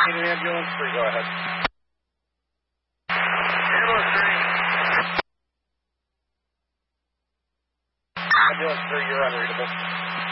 Need an ambulance 3, go ahead. Ambulance 3. Ambulance 3, you're unreadable.